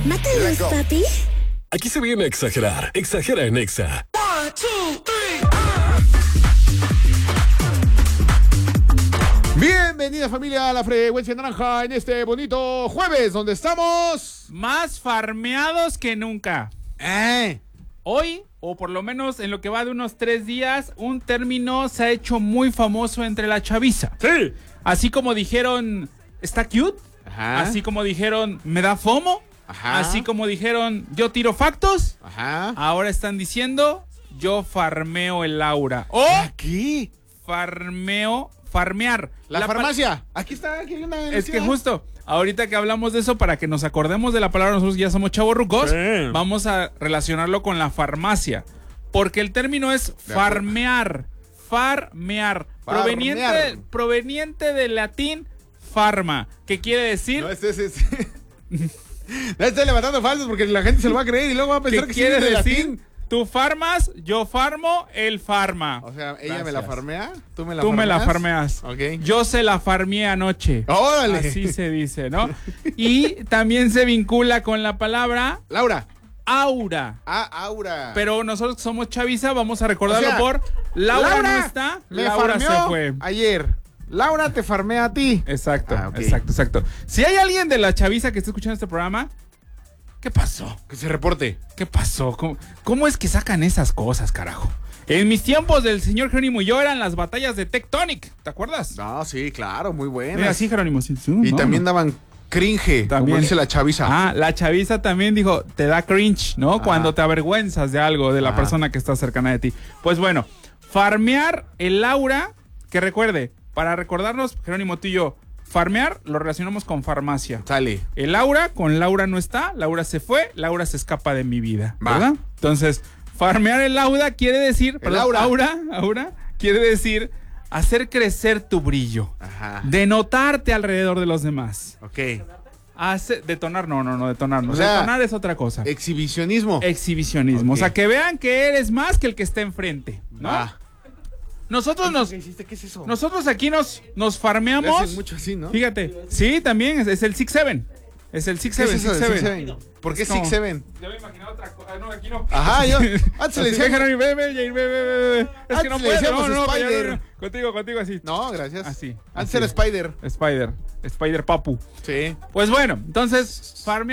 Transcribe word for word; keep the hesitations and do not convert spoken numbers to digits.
Mátalos, papi. Aquí se viene a exagerar. Exagera en Exa. One, two, three, Bienvenida familia a la frecuencia naranja en este bonito jueves donde estamos más farmeados que nunca. Eh. Hoy, o por lo menos en lo que va de unos tres días, un término se ha hecho muy famoso entre la chaviza. Sí. Así como dijeron, está cute. Ajá. Así como dijeron, me da fomo. Ajá. Así como dijeron, yo tiro factos. Ajá. Ahora están diciendo, yo farmeo el aura. O Aquí. farmeo, farmear. La, La farmacia. Aquí está, aquí hay una. Es que justo, ahorita que hablamos de eso, para que nos acordemos de la palabra, nosotros ya somos chavorrucos, Sí. vamos a relacionarlo con la farmacia. Porque el término es farmear. Farmear. Farmear. Proveniente, proveniente del latín farma. ¿Qué quiere decir? No, este es. Este. No estoy levantando falsos porque la gente se lo va a creer y luego va a pensar ¿Qué que quiere sí es de decir? latín. Tú farmas, yo farmo, él farma. O sea, ella Gracias. me la farmea, tú me la Tú farmeas. me la farmeas. Ok. Yo se la farmeé anoche. ¡Órale! Así se dice, ¿no? Y también se vincula con la palabra Laura. aura. Ah, Aura. Pero nosotros que somos chaviza, vamos a recordarlo O sea, por Laura, Laura no está, me Laura farmeó se fue. ayer. Laura te farmea a ti. Exacto, Ah, ok. exacto, exacto. Si hay alguien de la chaviza que está escuchando este programa, ¿qué pasó? Que se reporte. ¿Qué pasó? ¿Cómo, cómo es que sacan esas cosas, carajo? En mis tiempos del señor Jerónimo y yo eran las batallas de Tectonic, ¿te acuerdas? No, sí, claro, muy buenas. Mira, sí, Jerónimo. Sí, sí, Y no, también no. daban cringe, También. como dice la chaviza. Ah, la chaviza también dijo, te da cringe, ¿no? Ah. Cuando te avergüenzas de algo, de la Ah. persona que está cercana de ti. Pues bueno, farmear el aura, que recuerde, para recordarnos, Jerónimo, tú y yo, farmear lo relacionamos con farmacia. Sale. El aura, con Laura no está, Laura se fue, Laura se escapa de mi vida, Va. ¿verdad? Entonces, farmear el aura quiere decir, perdón, aura. aura, aura, quiere decir hacer crecer tu brillo, Ajá. denotarte alrededor de los demás. Ok. Hace, detonar, no, no, no, detonar, no. O sea, detonar es otra cosa. Exhibicionismo. Exhibicionismo. Ok. O sea, que vean que eres más que el que está enfrente, ¿no? Va. Nosotros nos, ¿Qué hiciste? ¿Qué es eso? nosotros aquí nos, nos Le farmeamos. hacen mucho así, ¿no? Fíjate, sí, también es, es el six seven. Es el six ¿Qué es seven, eso six de seven. Six Seven? ¿Por qué Es como- Six Seven? Yo me imaginaba otra cosa. No, aquí no. Ajá, yo. Antes le Así, decía. Jerónimo, ve, ve, Jair, ve, ve, ve, ve. Es Antes que no le puedo, decíamos no, no, no, Spider. no, no. Contigo, contigo así. No, gracias. Así. Antes así. era Spider. Spider. Spider Papu. Sí. Pues bueno, entonces, farmear.